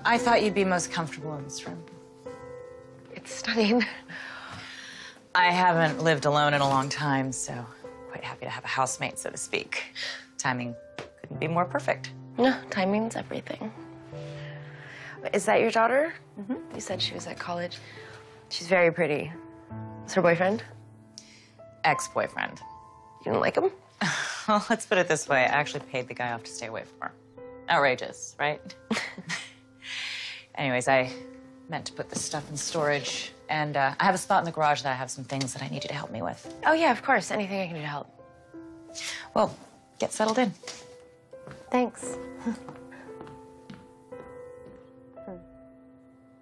I thought you'd be most comfortable in this room. It's stunning. I haven't lived alone in a long time, so quite happy to have a housemate, so to speak. Timing couldn't be more perfect. No, timing's everything. Is that your daughter? Mm-hmm. You said she was at college. She's very pretty. Is her boyfriend? Ex-boyfriend. You didn't like him? Well, let's put it this way. I actually paid the guy off to stay away from her. Outrageous, right? Anyways, I meant to put this stuff in storage, and I have a spot in the garage that I have some things that I need you to help me with. Oh, yeah, of course. Anything I can do to help. Well, get settled in. Thanks.